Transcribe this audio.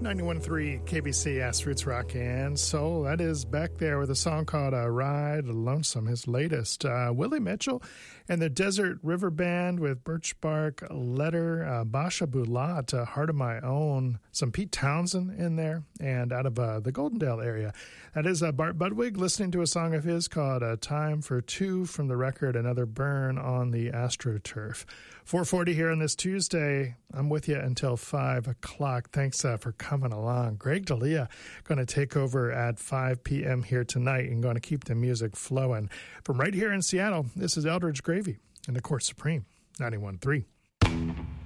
91.3 KBC Ass Roots Rock and Soul. That is back there with a song called Ride Lonesome, his latest. Willie Mitchell and the Desert River Band with Birchbark Letter, Basha Bulat, Heart of My Own, some Pete Townsend in there, and out of the Goldendale area. That is Bart Budwig listening to a song of his called Time for Two from the record Another Burn on the AstroTurf. 4:40 here on this Tuesday. I'm with you until 5 o'clock. Thanks for coming along. Greg D'Elia going to take over at 5 p.m. here tonight and going to keep the music flowing. From right here in Seattle, this is Eldridge Gravy and the Court Supreme, 91.3.